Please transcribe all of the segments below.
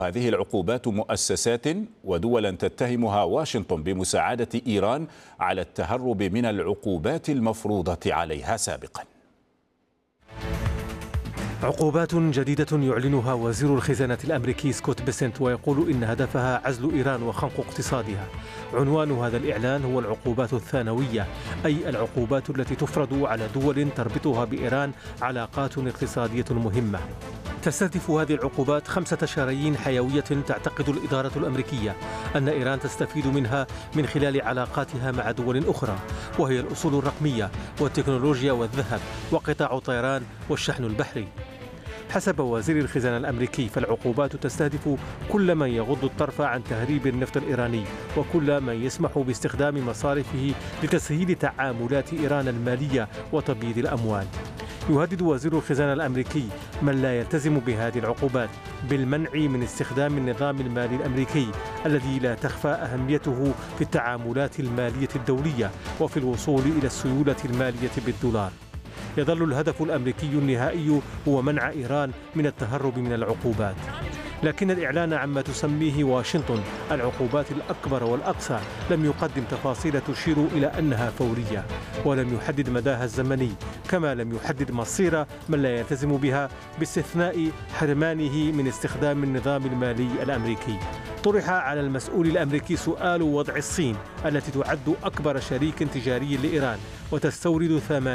هذه العقوبات مؤسسات ودولا تتهمها واشنطن بمساعدة إيران على التهرب من العقوبات المفروضة عليها سابقا. عقوبات جديدة يعلنها وزير الخزانة الأمريكي سكوت بيسنت، ويقول إن هدفها عزل إيران وخنق اقتصادها. عنوان هذا الإعلان هو العقوبات الثانوية، أي العقوبات التي تفرض على دول تربطها بإيران علاقات اقتصادية مهمة. تستهدف هذه العقوبات 5 شرايين حيوية تعتقد الإدارة الأمريكية أن إيران تستفيد منها من خلال علاقاتها مع دول أخرى، وهي الأصول الرقمية والتكنولوجيا والذهب وقطاع الطيران والشحن البحري. حسب وزير الخزانة الأمريكي، فالعقوبات تستهدف كل من يغض الطرف عن تهريب النفط الإيراني، وكل من يسمح باستخدام مصارفه لتسهيل تعاملات إيران المالية وتبييض الأموال. يهدد وزير الخزانة الأمريكي من لا يلتزم بهذه العقوبات بالمنع من استخدام النظام المالي الأمريكي الذي لا تخفى أهميته في التعاملات المالية الدولية وفي الوصول إلى السيولة المالية بالدولار. يظل الهدف الأمريكي النهائي هو منع إيران من التهرب من العقوبات، لكن الإعلان عما تسميه واشنطن العقوبات الأكبر والأقصى لم يقدم تفاصيل تشير إلى أنها فورية، ولم يحدد مداها الزمني، كما لم يحدد مصير من لا يلتزم بها باستثناء حرمانه من استخدام النظام المالي الأمريكي. طرح على المسؤول الأمريكي سؤال وضع الصين التي تعد أكبر شريك تجاري لإيران وتستورد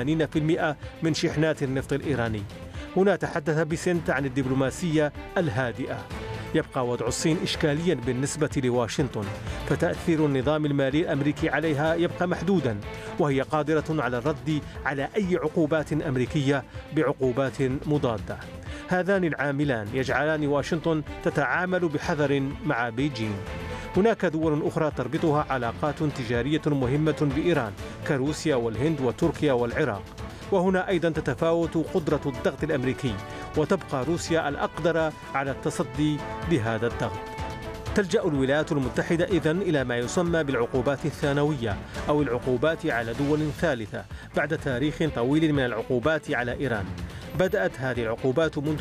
80% من شحنات النفط الإيراني. هنا تحدث بيسنت عن الدبلوماسية الهادئة. يبقى وضع الصين إشكاليا بالنسبة لواشنطن، فتأثير النظام المالي الأمريكي عليها يبقى محدودا، وهي قادرة على الرد على أي عقوبات أمريكية بعقوبات مضادة. هذان العاملان يجعلان واشنطن تتعامل بحذر مع بيجين. هناك دول أخرى تربطها علاقات تجارية مهمة بإيران كروسيا والهند وتركيا والعراق، وهنا أيضا تتفاوت قدرة الضغط الأمريكي، وتبقى روسيا الأقدر على التصدي لهذا الضغط. تلجأ الولايات المتحدة إذن إلى ما يسمى بالعقوبات الثانوية أو العقوبات على دول ثالثة بعد تاريخ طويل من العقوبات على إيران. بدأت هذه العقوبات منذ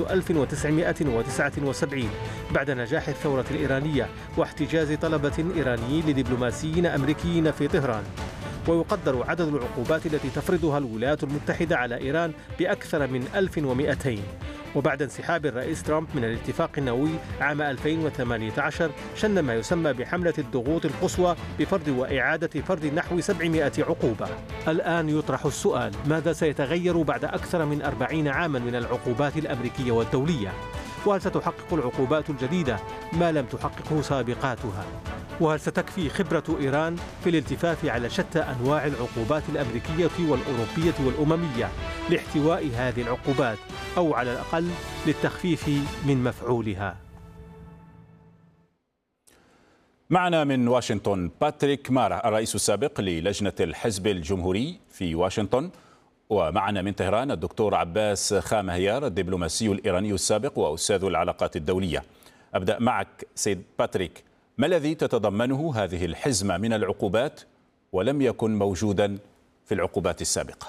1979 بعد نجاح الثورة الإيرانية واحتجاز طلبة إيرانيين لدبلوماسيين أمريكيين في طهران. ويقدر عدد العقوبات التي تفرضها الولايات المتحدة على إيران بأكثر من 1200. وبعد انسحاب الرئيس ترامب من الاتفاق النووي عام 2018 شن ما يسمى بحملة الضغوط القصوى بفرض وإعادة فرض نحو 700 عقوبة. الآن يطرح السؤال: ماذا سيتغير بعد أكثر من 40 عاما من العقوبات الأمريكية والدولية؟ وهل ستحقق العقوبات الجديدة ما لم تحققه سابقاتها؟ وهل ستكفي خبرة إيران في الالتفاف على شتى أنواع العقوبات الأمريكية والأوروبية والأممية لاحتواء هذه العقوبات، أو على الأقل للتخفيف من مفعولها؟ معنا من واشنطن باتريك مارة، الرئيس السابق للجنة الحزب الجمهوري في واشنطن، ومعنا من طهران الدكتور عباس خامهيار الدبلوماسي الإيراني السابق وأستاذ العلاقات الدولية. أبدأ معك سيد باتريك، ما الذي تتضمنه هذه الحزمة من العقوبات ولم يكن موجودا في العقوبات السابقة؟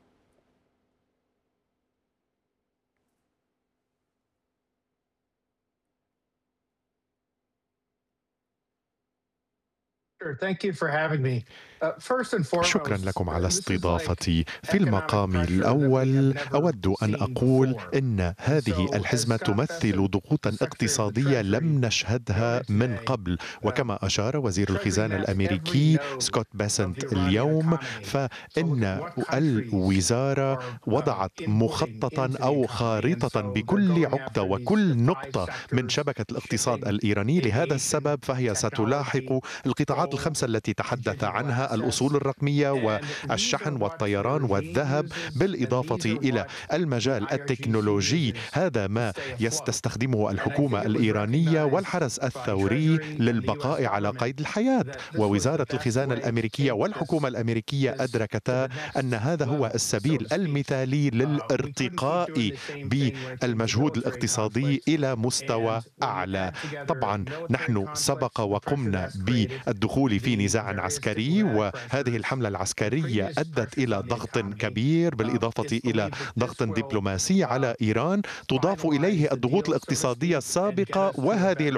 شكرا لكم على استضافتي. في المقام الأول أود أن أقول إن هذه الحزمة تمثل ضغوطا اقتصادية لم نشهدها من قبل، وكما أشار وزير الخزانة الأمريكي سكوت بيسنت اليوم، فإن الوزارة وضعت مخططا أو خارطة بكل عقدة وكل نقطة من شبكة الاقتصاد الإيراني. لهذا السبب فهي ستلاحق القطاعات ال5 التي تحدث عنها: الأصول الرقمية والشحن والطيران والذهب، بالإضافة إلى المجال التكنولوجي. هذا ما تستخدمه الحكومة الإيرانية والحرس الثوري للبقاء على قيد الحياة. ووزارة الخزانة الأمريكية والحكومة الأمريكية أدركتا أن هذا هو السبيل المثالي للارتقاء بالمجهود الاقتصادي إلى مستوى أعلى. طبعا نحن سبق وقمنا بالدخول في نزاع عسكري، وهذه الحملة العسكرية أدت إلى ضغط كبير بالإضافة إلى ضغط دبلوماسي على إيران، تضاف إليه الضغوط الاقتصادية السابقة وهذه